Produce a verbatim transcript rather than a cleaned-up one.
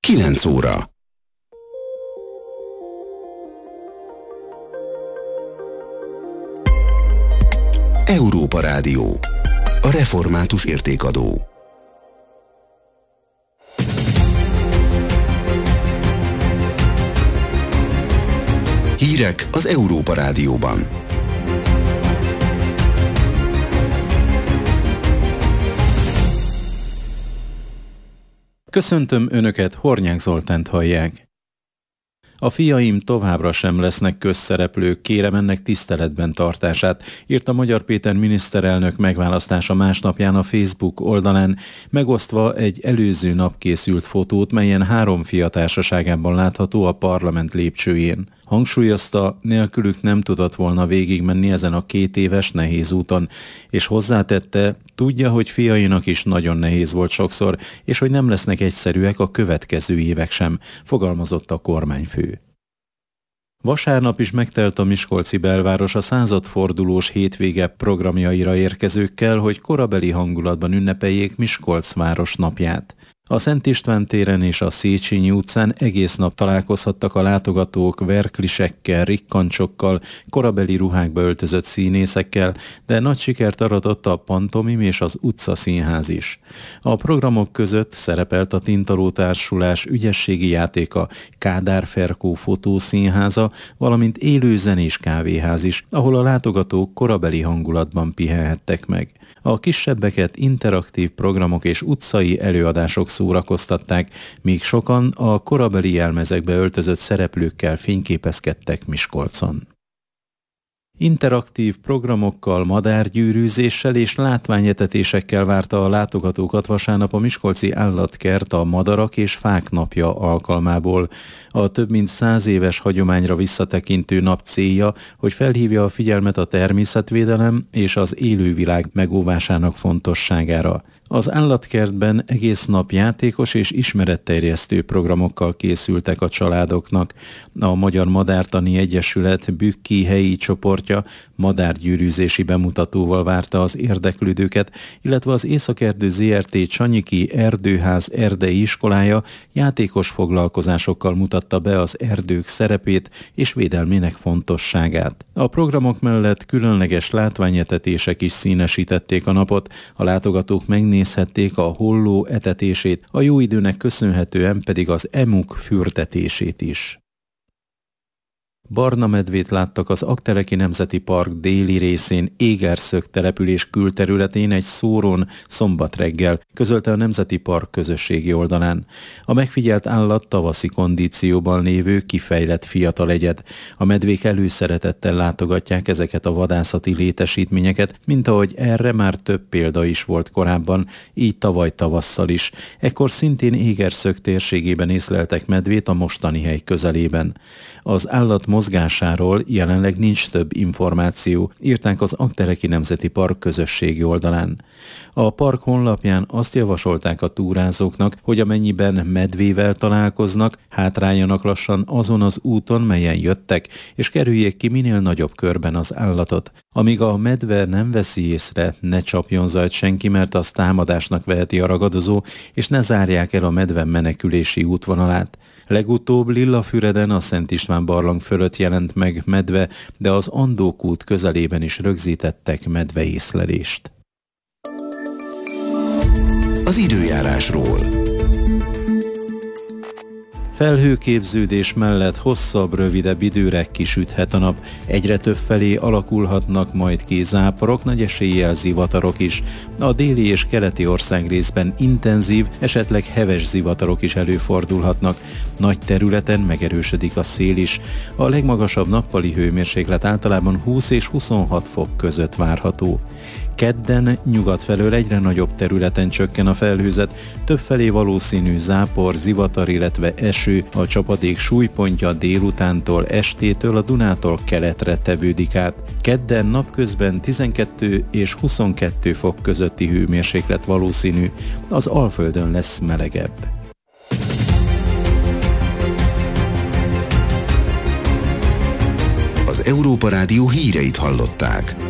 kilenc óra. Európa Rádió. A református értékadó. Hírek az Európa Rádióban. Köszöntöm Önöket, Hornyák Zoltánt hallják. A fiaim továbbra sem lesznek közszereplők, kérem ennek tiszteletben tartását, írta Magyar Péter miniszterelnök megválasztása másnapján a Facebook oldalán, megosztva egy előző nap készült fotót, melyen három fia társaságában látható a parlament lépcsőjén. Hangsúlyozta, nélkülük nem tudott volna végigmenni ezen a két éves nehéz úton, és hozzátette, tudja, hogy fiainak is nagyon nehéz volt sokszor, és hogy nem lesznek egyszerűek a következő évek sem, fogalmazott a kormányfő. Vasárnap is megtelt a miskolci belváros a századfordulós hétvége programjaira érkezőkkel, hogy korabeli hangulatban ünnepeljék Miskolc város napját. A Szent István téren és a Széchenyi utcán egész nap találkozhattak a látogatók verklisekkel, rikkancsokkal, korabeli ruhákba öltözött színészekkel, de nagy sikert aratott a pantomim és az utcaszínház is. A programok között szerepelt a Tintaló Társulás ügyességi játéka, Kádár Ferkó fotószínháza, valamint élő zenés kávéház is, ahol a látogatók korabeli hangulatban pihenhettek meg. A kisebbeket interaktív programok és utcai előadások szórakoztatták, míg sokan a korabeli jelmezekbe öltözött szereplőkkel fényképezkedtek Miskolcon. Interaktív programokkal, madárgyűrűzéssel és látványetetésekkel várta a látogatókat vasárnap a miskolci állatkert a Madarak és Fák napja alkalmából. A több mint száz éves hagyományra visszatekintő nap célja, hogy felhívja a figyelmet a természetvédelem és az élővilág megóvásának fontosságára. Az állatkertben egész nap játékos és ismeretterjesztő programokkal készültek a családoknak. A Magyar Madártani Egyesület Bükki helyi csoportja madárgyűrűzési bemutatóval várta az érdeklődőket, illetve az Északerdő zé er té Csanyiki Erdőház erdei iskolája játékos foglalkozásokkal mutatta be az erdők szerepét és védelmének fontosságát. A programok mellett különleges látványetetések is színesítették a napot, a látogatók megnézhették a holló etetését, a jó időnek köszönhetően pedig az emuk fürtetését is. Barna medvét láttak az Aggteleki Nemzeti Park déli részén Égerszög település külterületén egy szórón szombat reggel, közölte a Nemzeti Park közösségi oldalán. A megfigyelt állat tavaszi kondícióban lévő, kifejlett fiatal egyed. A medvék előszeretettel látogatják ezeket a vadászati létesítményeket, mint ahogy erre már több példa is volt korábban, így tavaly tavasszal is. Ekkor szintén Égerszög térségében észleltek medvét a mostani hely közelében. Az állat mozgásáról jelenleg nincs több információ, írták az Aggteleki Nemzeti Park közösségi oldalán. A park honlapján azt javasolták a túrázóknak, hogy amennyiben medvével találkoznak, hátráljanak lassan azon az úton, melyen jöttek, és kerüljék ki minél nagyobb körben az állatot. Amíg a medve nem veszi észre, ne csapjon zajt senki, mert az támadásnak veheti a ragadozó, és ne zárják el a medve menekülési útvonalát. Legutóbb Lillafüreden a Szent István barlang fölött jelent meg medve, de az Andók út közelében is rögzítettek medveészlelést. Az időjárásról. Felhőképződés mellett hosszabb, rövidebb időre kisüthet a nap. Egyre több felé alakulhatnak majd ki záporok, nagy eséllyel zivatarok is. A déli és keleti országrészben intenzív, esetleg heves zivatarok is előfordulhatnak. Nagy területen megerősödik a szél is. A legmagasabb nappali hőmérséklet általában húsz és huszonhat fok között várható. Kedden nyugat felől egyre nagyobb területen csökken a felhőzet, többfelé valószínű zápor, zivatar, illetve eső, a csapadék súlypontja délutántól, estétől a Dunától keletre tevődik át. Kedden napközben tizenkettő és huszonkettő fok közötti hőmérséklet valószínű, az Alföldön lesz melegebb. Az Európa Rádió híreit hallották.